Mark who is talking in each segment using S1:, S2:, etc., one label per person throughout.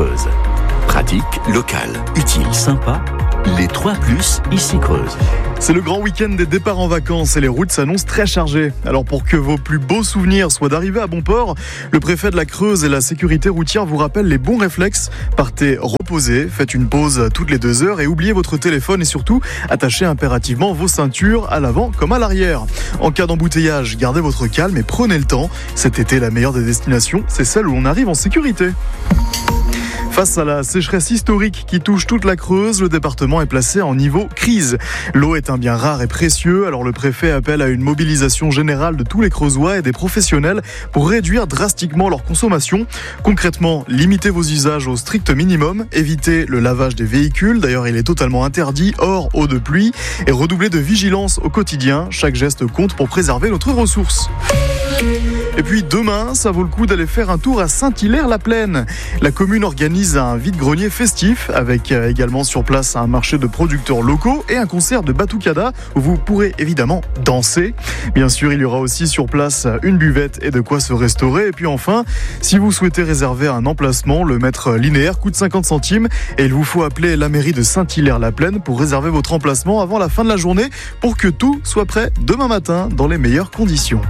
S1: Creuse. Pratique, local, utile, sympa. Les 3+, ici Creuse.
S2: C'est le grand week-end des départs en vacances et les routes s'annoncent très chargées. Alors pour que vos plus beaux souvenirs soient d'arriver à bon port, le préfet de la Creuse et la sécurité routière vous rappellent les bons réflexes. Partez reposez, faites une pause toutes les 2 heures et oubliez votre téléphone et surtout attachez impérativement vos ceintures à l'avant comme à l'arrière. En cas d'embouteillage, gardez votre calme et prenez le temps. Cet été, la meilleure des destinations, c'est celle où on arrive en sécurité. Face à la sécheresse historique qui touche toute la Creuse, le département est placé en niveau crise. L'eau est un bien rare et précieux, alors le préfet appelle à une mobilisation générale de tous les Creusois et des professionnels pour réduire drastiquement leur consommation. Concrètement, limitez vos usages au strict minimum, évitez le lavage des véhicules, d'ailleurs il est totalement interdit hors eau de pluie, et redoublez de vigilance au quotidien. Chaque geste compte pour préserver notre ressource. Et puis demain, ça vaut le coup d'aller faire un tour à Saint-Hilaire-la-Plaine. La commune organise un vide-grenier festif avec également sur place un marché de producteurs locaux et un concert de batucada où vous pourrez évidemment danser. Bien sûr, il y aura aussi sur place une buvette et de quoi se restaurer. Et puis enfin, si vous souhaitez réserver un emplacement, le mètre linéaire coûte 50 centimes et il vous faut appeler la mairie de Saint-Hilaire-la-Plaine pour réserver votre emplacement avant la fin de la journée pour que tout soit prêt demain matin dans les meilleures conditions.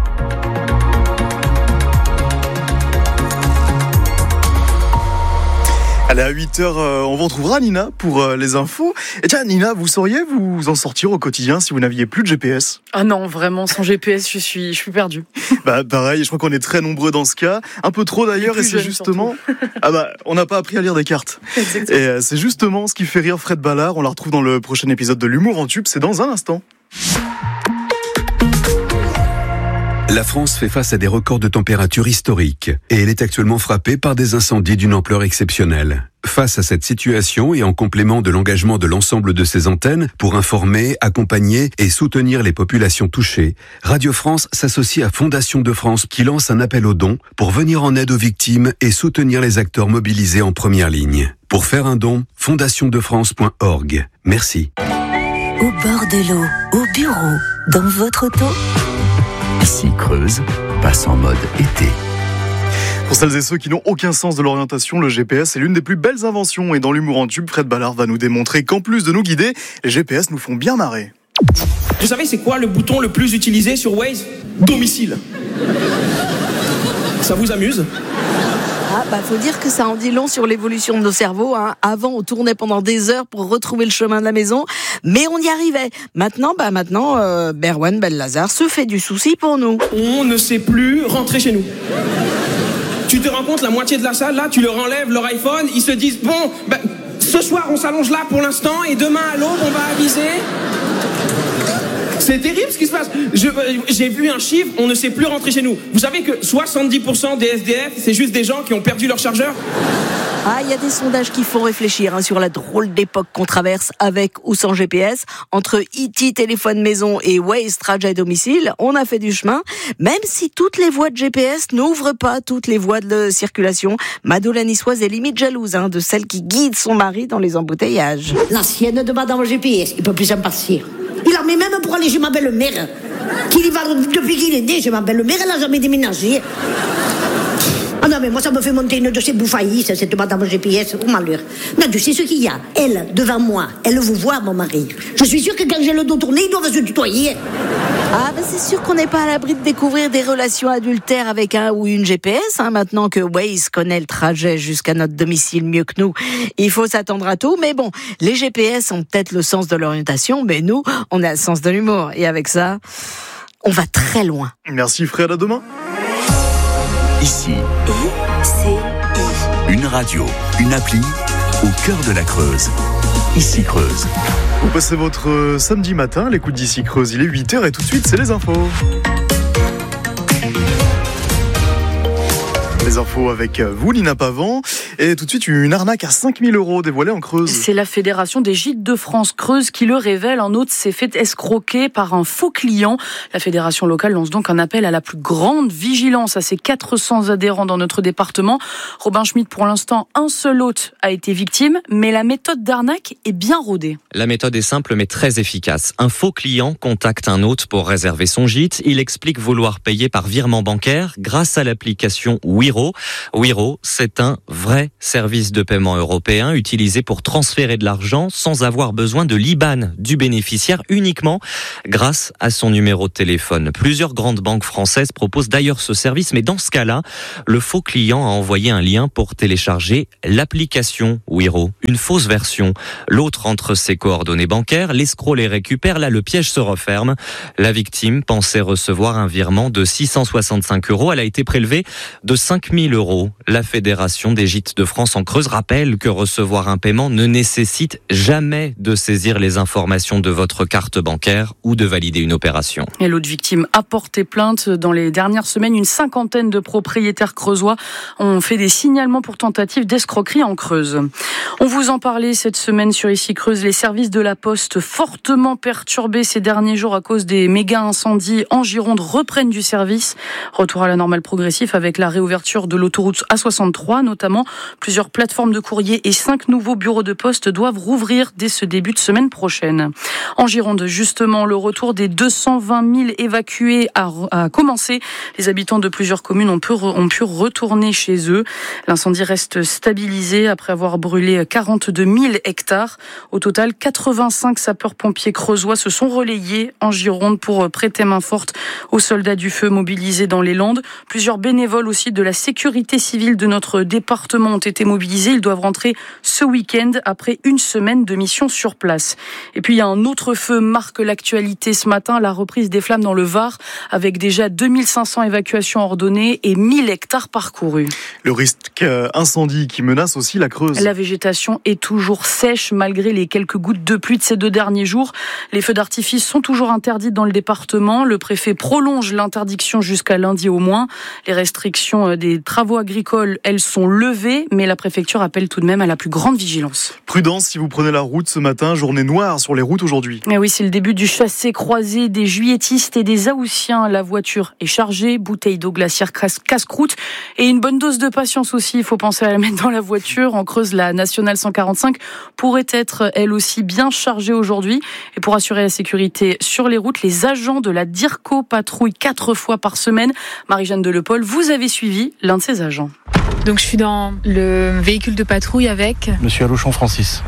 S2: Allez, à 8h, on vous retrouvera Nina pour les infos. Et tiens, Nina, vous sauriez vous en sortir au quotidien si vous n'aviez plus de GPS ?
S3: Ah non, vraiment, sans GPS, je suis perdue.
S2: Bah pareil, je crois qu'on est très nombreux dans ce cas. Un peu trop d'ailleurs, et c'est justement... on n'a pas appris à lire des cartes.
S3: Exactement.
S2: Et c'est justement ce qui fait rire Fred Ballard. On la retrouve dans le prochain épisode de l'Humour en tube, c'est dans un instant.
S4: La France fait face à des records de température historiques et elle est actuellement frappée par des incendies d'une ampleur exceptionnelle. Face à cette situation et en complément de l'engagement de l'ensemble de ses antennes pour informer, accompagner et soutenir les populations touchées, Radio France s'associe à Fondation de France qui lance un appel aux dons pour venir en aide aux victimes et soutenir les acteurs mobilisés en première ligne. Pour faire un don, fondationdefrance.org. Merci.
S5: Au bord de l'eau, au bureau, dans votre auto.
S1: Ici Creuse, passe en mode été.
S2: Pour celles et ceux qui n'ont aucun sens de l'orientation, le GPS est l'une des plus belles inventions. Et dans l'Humour en tube, Fred Ballard va nous démontrer qu'en plus de nous guider, les GPS nous font bien marrer.
S6: Vous savez c'est quoi le bouton le plus utilisé sur Waze ? Domicile. Ça vous amuse ?
S7: Faut dire que ça en dit long sur l'évolution de nos cerveaux. Avant, on tournait pendant des heures pour retrouver le chemin de la maison, mais on y arrivait. Maintenant, Berwan Bellazar se fait du souci pour nous.
S6: On ne sait plus rentrer chez nous. Tu te rends compte, la moitié de la salle, là, tu leur enlèves leur iPhone, ils se disent, ce soir, on s'allonge là pour l'instant, et demain à l'aube, on va aviser. C'est terrible ce qui se passe. J'ai vu un chiffre, on ne sait plus rentrer chez nous. Vous savez que 70% des SDF, c'est juste des gens qui ont perdu leur chargeur ?
S7: Il y a des sondages qui font réfléchir sur la drôle d'époque qu'on traverse avec ou sans GPS. Entre E.T. téléphone maison et Waze trajet domicile, on a fait du chemin. Même si toutes les voies de GPS n'ouvrent pas toutes les voies de circulation, Mado la niçoise est limite jalouse de celle qui guide son mari dans les embouteillages.
S8: L'ancienne de Madame GPS, il peut plus s'en passer. Il en met même pour aller chez ma belle-mère. Qu'il y va depuis qu'il est né chez ma belle-mère, elle n'a jamais déménagé. Ah non, mais moi, ça me fait monter une de ces bouffaillis, cette Madame GPS, au malheur. Non, tu sais ce qu'il y a. Elle, devant moi, elle vous voit, mon mari. Je suis sûre que quand j'ai le dos tourné, ils doivent se tutoyer.
S7: C'est sûr qu'on n'est pas à l'abri de découvrir des relations adultères avec un ou une GPS. Maintenant que Waze connaît le trajet jusqu'à notre domicile mieux que nous, il faut s'attendre à tout. Mais bon, les GPS ont peut-être le sens de l'orientation, mais nous, on a le sens de l'humour. Et avec ça, on va très loin.
S2: Merci Fred, à demain.
S1: Ici, une radio, une appli au cœur de la Creuse. Ici Creuse.
S2: Vous passez votre samedi matin à l'écoute d'Ici Creuse. Il est 8h et tout de suite, c'est les infos. Les infos avec vous, Nina Pavant. Et tout de suite, une arnaque à 5 000 € dévoilée en Creuse.
S3: C'est la Fédération des Gîtes de France Creuse qui le révèle. Un hôte s'est fait escroquer par un faux client. La fédération locale lance donc un appel à la plus grande vigilance à ses 400 adhérents dans notre département. Robin Schmitt, pour l'instant, un seul hôte a été victime, mais la méthode d'arnaque est bien rodée.
S9: La méthode est simple mais très efficace. Un faux client contacte un hôte pour réserver son gîte. Il explique vouloir payer par virement bancaire grâce à l'application Wiro. Wero. Wero, c'est un vrai service de paiement européen utilisé pour transférer de l'argent sans avoir besoin de l'IBAN du bénéficiaire, uniquement grâce à son numéro de téléphone. Plusieurs grandes banques françaises proposent d'ailleurs ce service, mais dans ce cas-là, le faux client a envoyé un lien pour télécharger l'application Wero, une fausse version. L'autre entre ses coordonnées bancaires, l'escroc les récupère, là le piège se referme. La victime pensait recevoir un virement de 665 €. Elle a été prélevée de 5 000 €. La Fédération des Gîtes de France en Creuse rappelle que recevoir un paiement ne nécessite jamais de saisir les informations de votre carte bancaire ou de valider une opération.
S3: Et l'autre victime a porté plainte. Dans les dernières semaines, une cinquantaine de propriétaires creusois ont fait des signalements pour tentative d'escroquerie en Creuse. On vous en parlait cette semaine sur Ici Creuse. Les services de la Poste, fortement perturbés ces derniers jours à cause des méga incendies en Gironde, reprennent du service. Retour à la normale progressif avec la réouverture de l'autoroute A63 notamment. Plusieurs plateformes de courrier et 5 nouveaux bureaux de poste doivent rouvrir dès ce début de semaine prochaine. En Gironde, justement, le retour des 220 000 évacués a commencé. Les habitants de plusieurs communes ont pu retourner chez eux. L'incendie reste stabilisé après avoir brûlé 42 000 hectares. Au total, 85 sapeurs-pompiers creusois se sont relayés en Gironde pour prêter main forte aux soldats du feu mobilisés dans les Landes. Plusieurs bénévoles aussi de la sécurité civile de notre département ont été mobilisés. Ils doivent rentrer ce week-end après une semaine de mission sur place. Et puis il y a un autre feu marque l'actualité ce matin, la reprise des flammes dans le Var avec déjà 2500 évacuations ordonnées et 1000 hectares parcourus.
S2: Le risque incendie qui menace aussi la Creuse.
S3: La végétation est toujours sèche malgré les quelques gouttes de pluie de ces 2 derniers jours. Les feux d'artifice sont toujours interdits dans le département. Le préfet prolonge l'interdiction jusqu'à lundi au moins. Les restrictions des travaux agricoles, elles sont levées, mais la préfecture appelle tout de même à la plus grande vigilance.
S2: Prudence si vous prenez la route ce matin, journée noire sur les routes aujourd'hui.
S3: Mais oui, c'est le début du chassé-croisé des juilletistes et des Haussiens. La voiture est chargée, bouteilles d'eau glaciaire casse-croûte et une bonne dose de patience aussi. Il faut penser à la mettre dans la voiture. En Creuse, la nationale 145 pourrait être elle aussi bien chargée aujourd'hui. Et pour assurer la sécurité sur les routes, les agents de la DIRCO patrouillent 4 fois par semaine. Marie-Jeanne Delepaul, vous avez suivi l'un de ces agents.
S10: Donc je suis dans le véhicule de patrouille avec
S11: Monsieur Allochon Francis.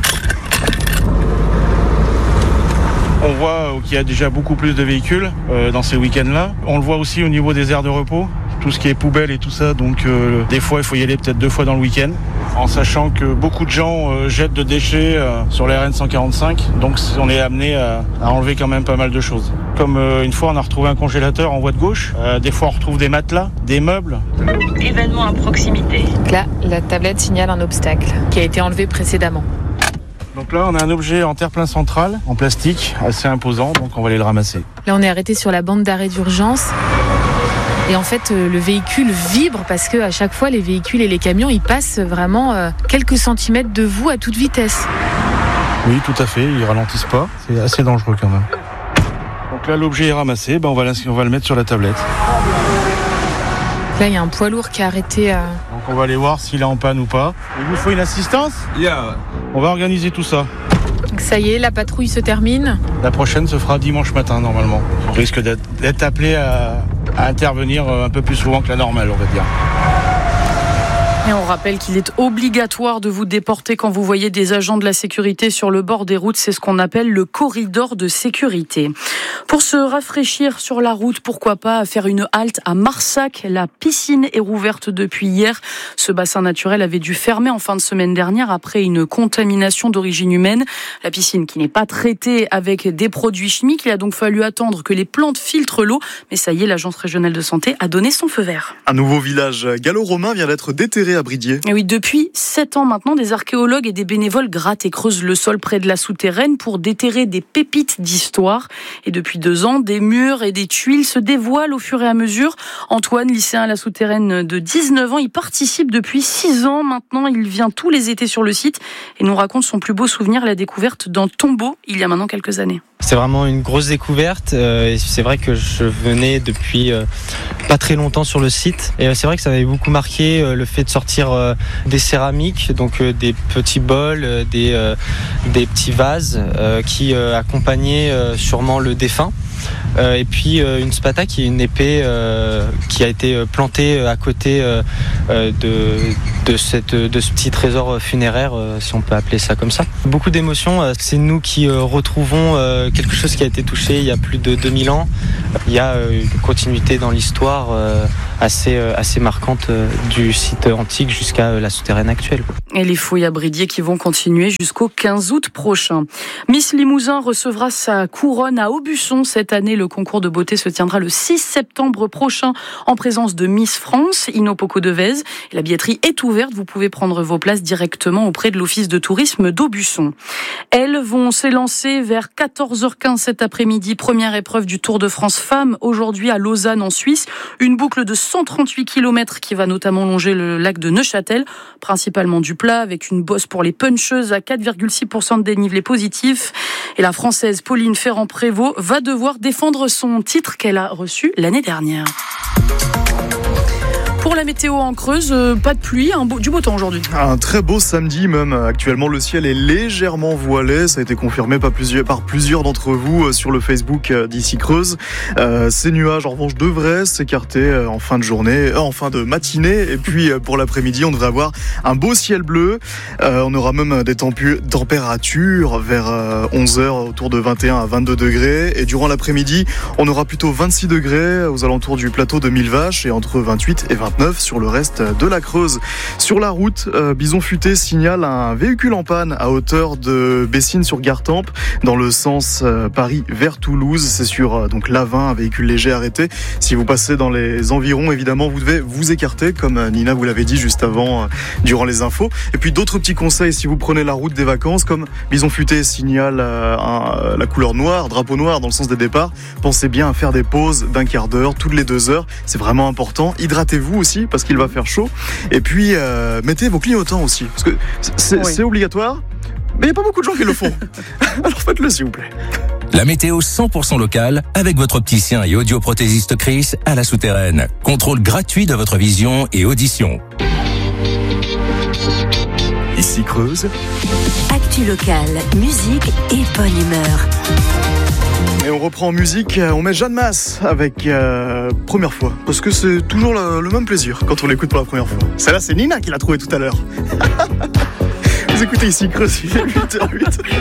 S11: On voit qu'il y a déjà beaucoup plus de véhicules dans ces week-ends-là. On le voit aussi au niveau des aires de repos, tout ce qui est poubelle et tout ça. Donc des fois, il faut y aller peut-être 2 fois dans le week-end, en sachant que beaucoup de gens jettent de déchets sur la RN 145. Donc on est amené à enlever quand même pas mal de choses. Comme une fois, on a retrouvé un congélateur en voie de gauche. Des fois, on retrouve des matelas, des meubles.
S10: événement à proximité. Là, la tablette signale un obstacle qui a été enlevé précédemment.
S11: Donc là, on a un objet en terre-plein central, en plastique, assez imposant, donc on va aller le ramasser.
S10: Là, on est arrêté sur la bande d'arrêt d'urgence. Et en fait, le véhicule vibre parce que à chaque fois, les véhicules et les camions, ils passent vraiment quelques centimètres de vous à toute vitesse.
S11: Oui, tout à fait, ils ralentissent pas. C'est assez dangereux quand même. Donc là, l'objet est ramassé, on va le mettre sur la tablette.
S10: Là, il y a un poids lourd qui est arrêté.
S11: Donc on va aller voir s'il est en panne ou pas. Il vous faut une assistance ?
S12: Yeah.
S11: On va organiser tout ça.
S10: Donc ça y est, la patrouille se termine.
S11: La prochaine se fera dimanche matin normalement. On risque d'être appelé à intervenir un peu plus souvent que la normale, on va dire.
S3: Et on rappelle qu'il est obligatoire de vous déporter quand vous voyez des agents de la sécurité sur le bord des routes. C'est ce qu'on appelle le corridor de sécurité. Pour se rafraîchir sur la route, pourquoi pas faire une halte à Marsac. La piscine est rouverte depuis hier. Ce bassin naturel avait dû fermer en fin de semaine dernière après une contamination d'origine humaine. La piscine qui n'est pas traitée avec des produits chimiques. Il a donc fallu attendre que les plantes filtrent l'eau. Mais ça y est, l'Agence régionale de santé a donné son feu vert.
S2: Un nouveau village gallo-romain vient d'être déterré à Bridier.
S3: Et oui, depuis 7 ans maintenant, des archéologues et des bénévoles grattent et creusent le sol près de la souterraine pour déterrer des pépites d'histoire. Et depuis 2 ans, des murs et des tuiles se dévoilent au fur et à mesure. Antoine, lycéen à la souterraine de 19 ans, il participe depuis 6 ans maintenant. Il vient tous les étés sur le site et nous raconte son plus beau souvenir, la découverte d'un tombeau il y a maintenant quelques années.
S13: C'est vraiment une grosse découverte et c'est vrai que je venais depuis pas très longtemps sur le site et c'est vrai que ça m'avait beaucoup marqué le fait de sortir des céramiques, donc des petits bols, des petits vases qui accompagnaient sûrement le défunt. et puis une spata qui est une épée qui a été plantée à côté de ce petit trésor funéraire, si on peut appeler ça comme ça. Beaucoup d'émotions, c'est nous qui retrouvons quelque chose qui a été touché il y a plus de 2000 ans. Il y a une continuité dans l'histoire assez marquante du site antique jusqu'à la souterraine actuelle.
S3: Et les fouilles à Bridier qui vont continuer jusqu'au 15 août prochain. Miss Limousin recevra sa couronne à Aubusson cette année. Le concours de beauté se tiendra le 6 septembre prochain en présence de Miss France, Ino Pocodevez. La billetterie est ouverte. Vous pouvez prendre vos places directement auprès de l'Office de tourisme d'Aubusson. Elles vont s'élancer vers 14h15 cet après-midi. Première épreuve du Tour de France Femmes aujourd'hui à Lausanne en Suisse. Une boucle de 138 km qui va notamment longer le lac de Neuchâtel, principalement du plat avec une bosse pour les puncheuses à 4,6% de dénivelé positif. Et la Française Pauline Ferrand-Prévot va devoir défendre son titre qu'elle a reçu l'année dernière. Pour la météo en Creuse, pas de pluie, du beau temps aujourd'hui.
S2: Un très beau samedi même. Actuellement, le ciel est légèrement voilé. Ça a été confirmé par plusieurs d'entre vous sur le Facebook d'ici Creuse. Ces nuages, en revanche, devraient s'écarter en fin de journée, en fin de matinée. Et puis, pour l'après-midi, on devrait avoir un beau ciel bleu. On aura même des températures vers 11h autour de 21 à 22 degrés. Et durant l'après-midi, on aura plutôt 26 degrés aux alentours du plateau de Millevaches et entre 28 et 29 sur le reste de la Creuse. Sur la route, Bison Futé signale un véhicule en panne à hauteur de Bessines sur Gartempe dans le sens Paris vers Toulouse. C'est sur donc l'A20, un véhicule léger arrêté. Si vous passez dans les environs, évidemment, vous devez vous écarter, comme Nina vous l'avait dit juste avant durant les infos. Et puis d'autres petits conseils si vous prenez la route des vacances, comme Bison Futé signale la couleur noire, drapeau noir dans le sens des départs. Pensez bien à faire des pauses d'un quart d'heure, toutes les 2 heures. C'est vraiment important. Hydratez-vous aussi parce qu'il va faire chaud. Et puis mettez vos clignotants aussi parce que c'est obligatoire, mais il n'y a pas beaucoup de gens qui le font. Alors faites-le s'il vous plaît.
S12: La météo 100% locale avec votre opticien et audioprothésiste Chris à la Souterraine. Contrôle gratuit de votre vision et audition.
S1: Ici Creuse.
S5: Actu locale, musique et bonne humeur.
S2: Et on reprend en musique, on met Jeanne Masse avec Première fois, parce que c'est toujours le même plaisir quand on l'écoute pour la première fois. Celle-là, c'est Nina qui l'a trouvé tout à l'heure. Vous écoutez ici Creuse, il est 8h08.